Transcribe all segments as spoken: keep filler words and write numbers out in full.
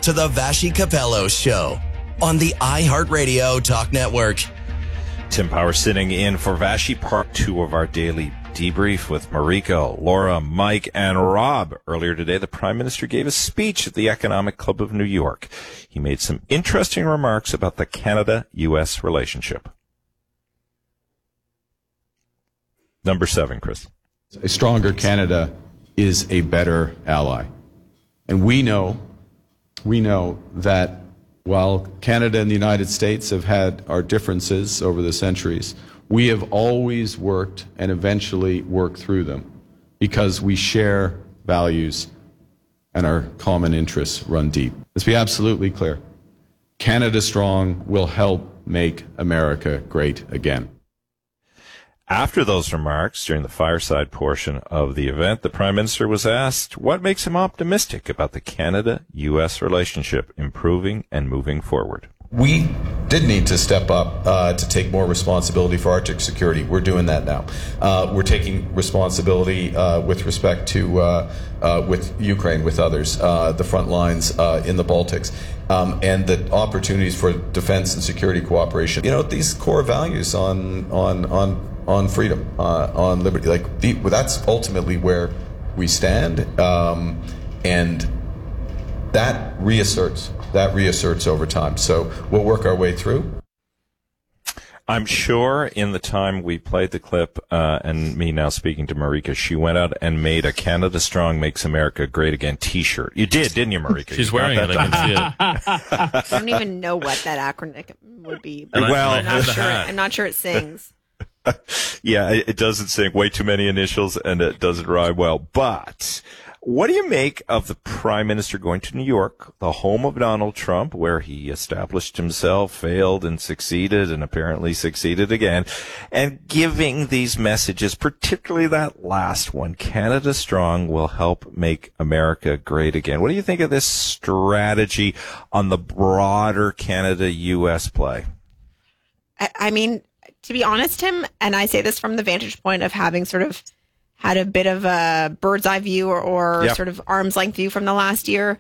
to the Vassy Capello Show on the iHeartRadio Talk Network. Tim Power sitting in for Vassy, part two of our daily debrief with Marika, Laura, Mike, and Rob. Earlier today, the Prime Minister gave a speech at the Economic Club of New York. He made some interesting remarks about the Canada U S relationship. Number seven, Chris. A stronger Canada is a better ally. And we know, we know that while Canada and the United States have had our differences over the centuries, we have always worked and eventually worked through them because we share values and our common interests run deep. Let's be absolutely clear. Canada Strong will help make America great again. After those remarks, during the fireside portion of the event, the Prime Minister was asked what makes him optimistic about the Canada-U S relationship improving and moving forward. We did need to step up uh, to take more responsibility for Arctic security. We're doing that now. Uh, we're taking responsibility uh, with respect to uh, uh, with Ukraine, with others, uh, the front lines uh, in the Baltics, um, and the opportunities for defense and security cooperation. You know, these core values on on on. on freedom, uh, on liberty, like the, well, that's ultimately where we stand, um, and that reasserts, that reasserts over time. So we'll work our way through. I'm sure in the time we played the clip, uh, and me now speaking to Marika, she went out and made a Canada Strong Makes America Great Again t-shirt. You did, didn't you, Marika? She's you wearing it. I can see it. I don't even know what that acronym would be. But Well, I'm not sure. I'm not sure it sings. Yeah, it doesn't sing. Way too many initials, and it doesn't rhyme well. But what do you make of the Prime Minister going to New York, the home of Donald Trump, where he established himself, failed and succeeded, and apparently succeeded again, and giving these messages, particularly that last one, Canada Strong will help make America great again. What do you think of this strategy on the broader Canada-U S play? I, I mean... To be honest, Tim, and I say this from the vantage point of having sort of had a bit of a bird's eye view or, or yep. sort of arm's length view from the last year,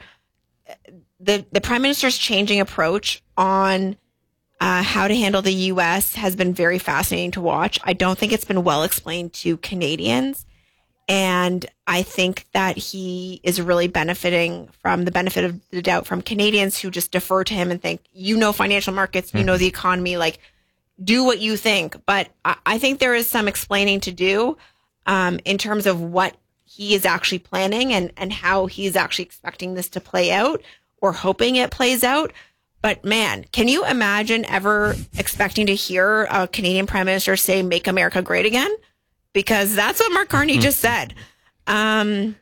the, the Prime Minister's changing approach on uh, how to handle the U S has been very fascinating to watch. I don't think it's been well explained to Canadians. And I think that he is really benefiting from the benefit of the doubt from Canadians who just defer to him and think, you know, financial markets, you know, the economy, like, do what you think. But I think there is some explaining to do um, in terms of what he is actually planning and, and how he's actually expecting this to play out or hoping it plays out. But man, can you imagine ever expecting to hear a Canadian Prime Minister say, make America great again? Because that's what Mark Carney just said. Um,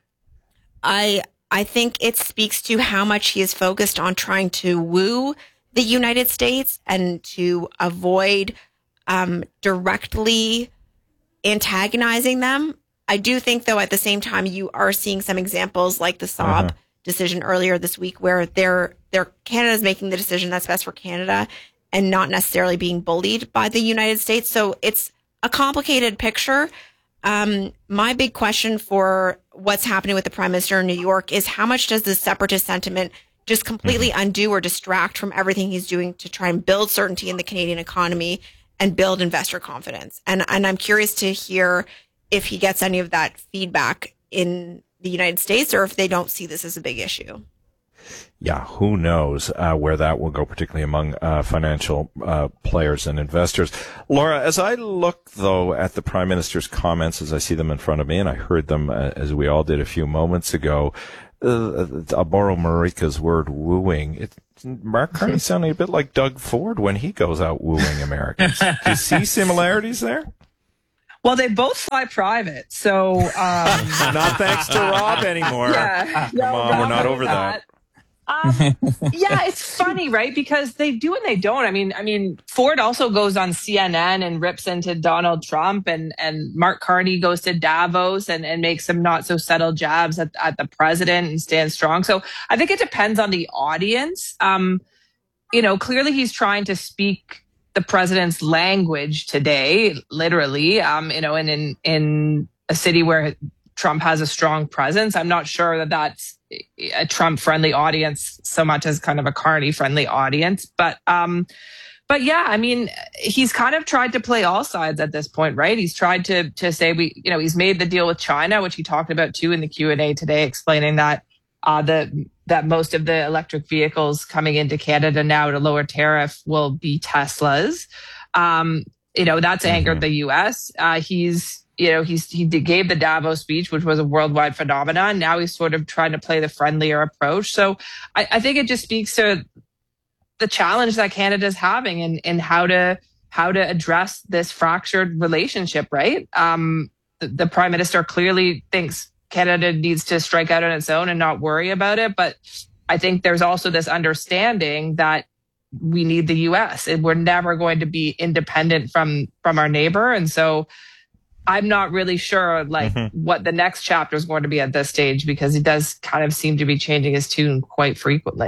I I think it speaks to how much he is focused on trying to woo the United States and to avoid um, directly antagonizing them. I do think, though, at the same time, you are seeing some examples like the Saab uh-huh. decision earlier this week, where they're, they're Canada's making the decision that's best for Canada and not necessarily being bullied by the United States. So it's a complicated picture. Um, my big question for what's happening with the Prime Minister in New York is how much does the separatist sentiment just completely undo or distract from everything he's doing to try and build certainty in the Canadian economy and build investor confidence. And and I'm curious to hear if he gets any of that feedback in the United States or if they don't see this as a big issue. Yeah, who knows uh, where that will go, particularly among uh, financial uh, players and investors. Laura, as I look, though, at the Prime Minister's comments as I see them in front of me, and I heard them uh, as we all did a few moments ago, Uh, I'll borrow Marika's word, wooing. It, Mark Carney sounding a bit like Doug Ford when he goes out wooing Americans. Do you see similarities there? Well, they both fly private, so... Um, not thanks to Rob anymore. Yeah, Come no, on, Rob we're not over that. that. Um, yeah, it's funny, right? Because they do and they don't. I mean, I mean, Ford also goes on C N N and rips into Donald Trump, and, and Mark Carney goes to Davos and, and makes some not so subtle jabs at, at the president and stands strong. So I think it depends on the audience. Um, you know, clearly he's trying to speak the president's language today, literally, um, you know, and in, in a city where Trump has a strong presence. I'm not sure that that's a Trump-friendly audience so much as kind of a Carney-friendly audience. But um, but yeah, I mean, he's kind of tried to play all sides at this point, right? He's tried to to say we, you know, he's made the deal with China, which he talked about too in the Q and A today, explaining that uh, the that most of the electric vehicles coming into Canada now at a lower tariff will be Teslas. Um, you know, that's angered mm-hmm. the U S. Uh, he's, you know, he's he gave the Davos speech, which was a worldwide phenomenon. Now he's sort of trying to play the friendlier approach. So I, I think it just speaks to the challenge that Canada's having in, in how to how to address this fractured relationship, right? Um, the, the Prime Minister clearly thinks Canada needs to strike out on its own and not worry about it. But I think there's also this understanding that we need the U S and we're never going to be independent from from our neighbor. And so I'm not really sure like mm-hmm. what the next chapter is going to be at this stage, because he does kind of seem to be changing his tune quite frequently.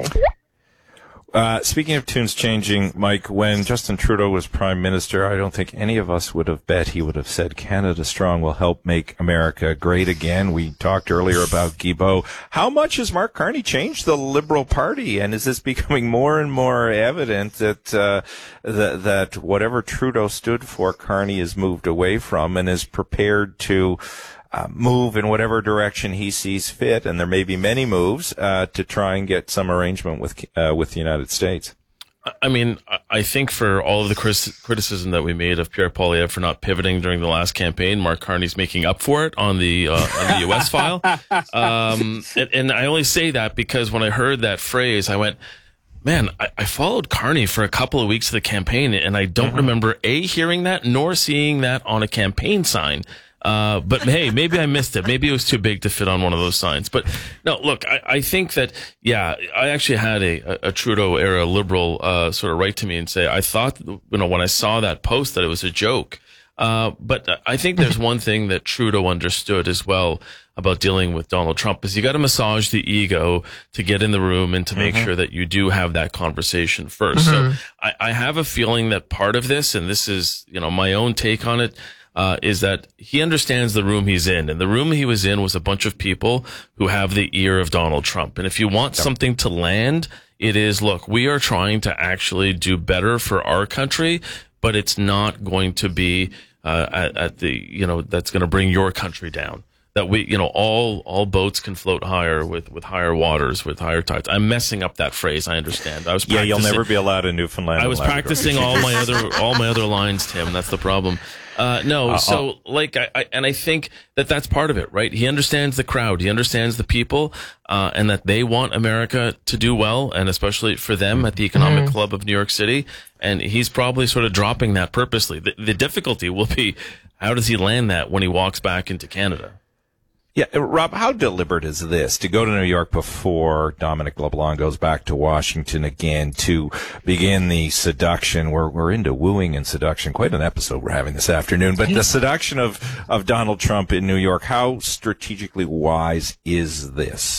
Uh, speaking of tunes changing, Mike, when Justin Trudeau was Prime Minister, I don't think any of us would have bet he would have said Canada Strong will help make America great again. We talked earlier about Guilbeault. How much has Mark Carney changed the Liberal Party? And is this becoming more and more evident that, uh, that, that whatever Trudeau stood for, Carney has moved away from and is prepared to Uh, move in whatever direction he sees fit, and there may be many moves uh, to try and get some arrangement with uh, with the United States? I mean, I think for all of the criticism that we made of Pierre Poilievre for not pivoting during the last campaign, Mark Carney's making up for it on the uh, on the U S file. Um, and, and I only say that because when I heard that phrase, I went, man, I, I followed Carney for a couple of weeks of the campaign, and I don't mm-hmm. remember A, hearing that, nor seeing that on a campaign sign. Uh, but hey, maybe I missed it. Maybe it was too big to fit on one of those signs. But no, look, I, I think that, yeah, I actually had a, a Trudeau era liberal, uh, sort of write to me and say, I thought, you know, when I saw that post that it was a joke. Uh, but I think there's one thing that Trudeau understood as well about dealing with Donald Trump is you got to massage the ego to get in the room and to make mm-hmm. sure that you do have that conversation first. Mm-hmm. So I, I have a feeling that part of this, and this is, you know, my own take on it, Uh, is that he understands the room he's in. And the room he was in was a bunch of people who have the ear of Donald Trump. And if you want yep. something to land, it is, look, we are trying to actually do better for our country, but it's not going to be uh, at, at the, you know, that's going to bring your country down. That we, you know, all all boats can float higher with, with higher waters, with higher tides. I'm messing up that phrase. I understand. I was yeah, you'll never be allowed in Newfoundland. I was practicing all my other all my other lines, Tim. That's the problem. Uh, no, uh, so like I, I and I think that that's part of it, right? He understands the crowd, he understands the people, uh, and that they want America to do well, and especially for them at the Economic mm-hmm. Club of New York City. And he's probably sort of dropping that purposely. The, the difficulty will be, how does he land that when he walks back into Canada? Yeah, Rob, how deliberate is this to go to New York before Dominic LeBlanc goes back to Washington again to begin the seduction? We're, we're into wooing and seduction. Quite an episode we're having this afternoon. But the seduction of, of Donald Trump in New York, how strategically wise is this?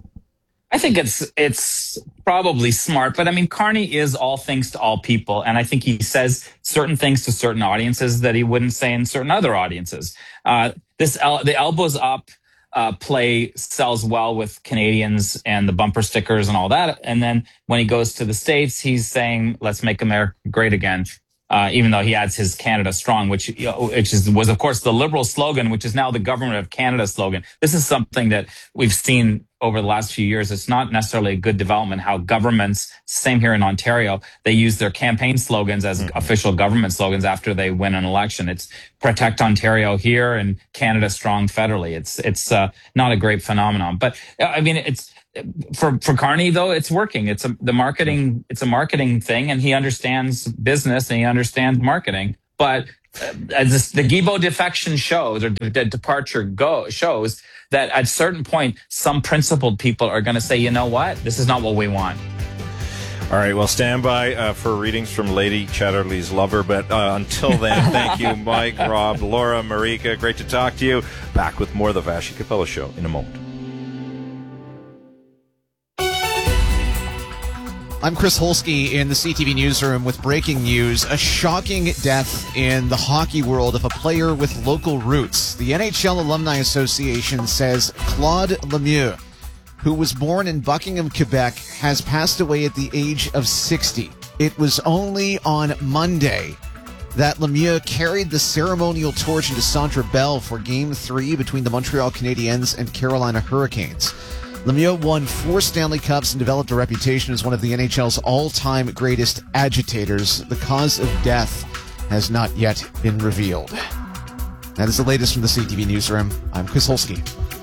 I think it's it's probably smart, but I mean, Carney is all things to all people, and I think he says certain things to certain audiences that he wouldn't say in certain other audiences. Uh, this el- the elbows up uh, play sells well with Canadians and the bumper stickers and all that, and then when he goes to the States, he's saying, "Let's make America great again." Uh, even though he adds his Canada Strong, which, you know, which is, was, of course, the Liberal slogan, which is now the Government of Canada slogan. This is something that we've seen over the last few years. It's not necessarily a good development how governments, same here in Ontario, they use their campaign slogans as mm-hmm. official government slogans after they win an election. It's Protect Ontario here and Canada Strong federally. It's it's uh, not a great phenomenon. But, I mean, it's For for Carney, though, it's working. It's a the marketing. It's a marketing thing, and he understands business and he understands marketing. But uh, as this, the Guilbeault defection shows, or the departure go shows, that at a certain point, some principled people are going to say, you know what, this is not what we want. All right, well, stand by uh, for readings from Lady Chatterley's Lover. But uh, until then, thank you, Mike, Rob, Laura, Marika. Great to talk to you. Back with more of the Vassy Capella Show in a moment. I'm Chris Holsky in the C T V newsroom with breaking news. A shocking death in the hockey world of a player with local roots. The N H L Alumni Association says Claude Lemieux, who was born in Buckingham, Quebec, has passed away at the age of sixty. It was only on Monday that Lemieux carried the ceremonial torch into Centre Bell for Game three between the Montreal Canadiens and Carolina Hurricanes. Lemieux won four Stanley Cups and developed a reputation as one of the N H L's all-time greatest agitators. The cause of death has not yet been revealed. That is the latest from the C T V newsroom. I'm Chris Holsky.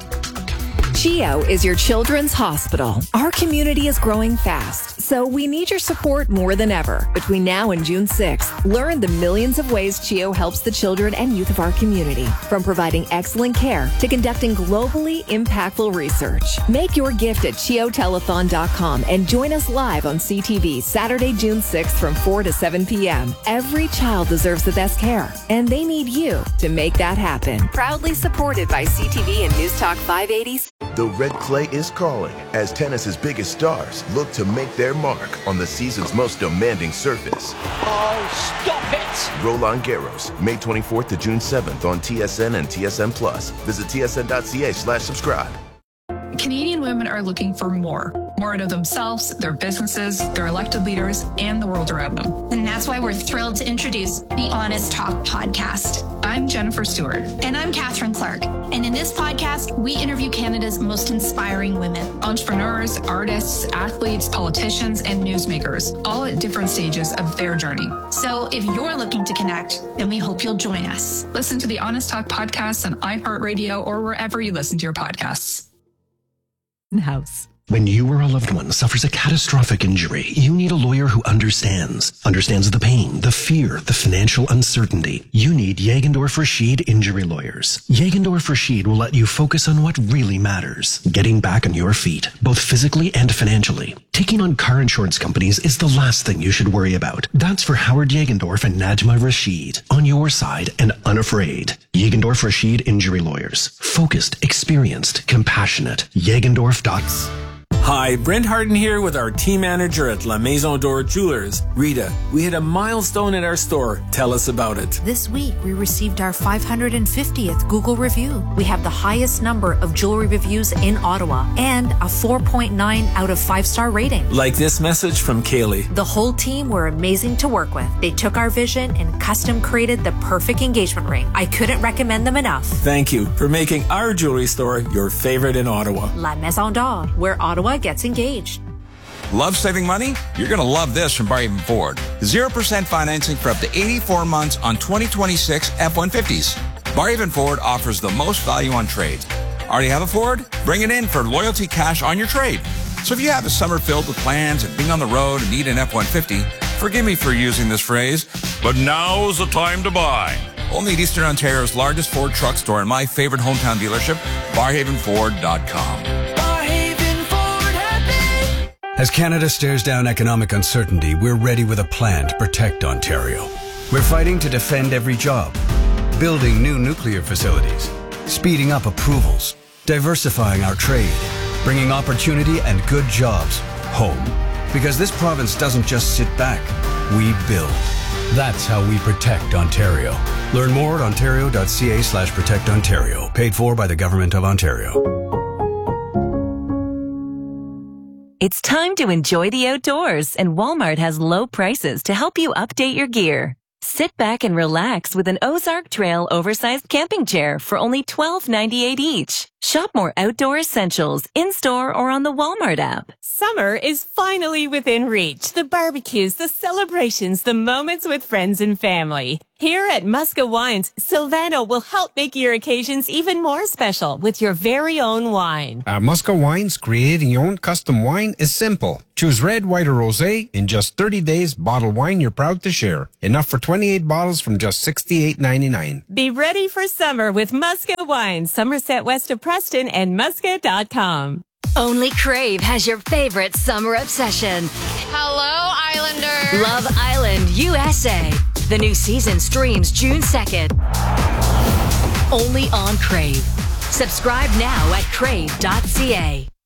CHEO is your children's hospital. Our community is growing fast, so we need your support more than ever. Between now and June sixth, learn the millions of ways CHEO helps the children and youth of our community. From providing excellent care to conducting globally impactful research. Make your gift at cheo telethon dot com and join us live on C T V Saturday, June sixth from four to seven p.m. Every child deserves the best care, and they need you to make that happen. Proudly supported by C T V and News Talk five eighty. The red clay is calling as tennis's biggest stars look to make their mark on the season's most demanding surface. Oh, stop it! Roland Garros, May twenty-fourth to June seventh on T S N and T S N Plus. Visit T S N dot C A slash subscribe. Canadian women are looking for more. More out of themselves, their businesses, their elected leaders, and the world around them. And that's why we're thrilled to introduce the Honest Talk podcast. I'm Jennifer Stewart. And I'm Catherine Clark. And in this podcast, we interview Canada's most inspiring women. Entrepreneurs, artists, athletes, politicians, and newsmakers, all at different stages of their journey. So if you're looking to connect, then we hope you'll join us. Listen to the Honest Talk podcast on iHeartRadio or wherever you listen to your podcasts. House. When you or a loved one suffers a catastrophic injury, you need a lawyer who understands. Understands the pain, the fear, the financial uncertainty. You need Jagendorf Rashid Injury Lawyers. Jagendorf Rashid will let you focus on what really matters. Getting back on your feet, both physically and financially. Taking on car insurance companies is the last thing you should worry about. That's for Howard Jagendorf and Najma Rashid. On your side and unafraid. Jagendorf Rashid Injury Lawyers. Focused, experienced, compassionate. Jagendorf dot com. Hi, Brent Harden here with our team manager at La Maison d'Or Jewelers. Rita, we hit a milestone at our store. Tell us about it. This week, we received our five hundred fiftieth Google review. We have the highest number of jewelry reviews in Ottawa and a four point nine out of five star rating. Like this message from Kaylee. The whole team were amazing to work with. They took our vision and custom created the perfect engagement ring. I couldn't recommend them enough. Thank you for making our jewelry store your favorite in Ottawa. La Maison d'Or, where Ottawa gets engaged. Love saving money? You're going to love this from Barhaven Ford. zero percent financing for up to eighty-four months on twenty twenty-six F one fifties. Barhaven Ford offers the most value on trades. Already have a Ford? Bring it in for loyalty cash on your trade. So if you have a summer filled with plans and being on the road and need an F one fifty, forgive me for using this phrase, but now's the time to buy. Only at Eastern Ontario's largest Ford truck store and my favorite hometown dealership, barhaven ford dot com. As Canada stares down economic uncertainty, we're ready with a plan to protect Ontario. We're fighting to defend every job, building new nuclear facilities, speeding up approvals, diversifying our trade, bringing opportunity and good jobs home. Because this province doesn't just sit back, we build. That's how we protect Ontario. Learn more at ontario dot c a slash protect Ontario. Paid for by the Government of Ontario. It's time to enjoy the outdoors, and Walmart has low prices to help you update your gear. Sit back and relax with an Ozark Trail oversized camping chair for only twelve ninety-eight each. Shop more outdoor essentials in-store or on the Walmart app. Summer is finally within reach. The barbecues, the celebrations, the moments with friends and family. Here at Musca Wines, Silvano will help make your occasions even more special with your very own wine. At Musca Wines, creating your own custom wine is simple. Choose red, white, or rosé. In just thirty days, bottle wine you're proud to share. Enough for twenty-eight bottles from just sixty-eight ninety-nine. Be ready for summer with Musca Wines, Somerset West of Preston and musca dot com. Only Crave has your favorite summer obsession. Hello, Islander. Love Island U S A. The new season streams June second. Only on Crave. Subscribe now at crave dot c a.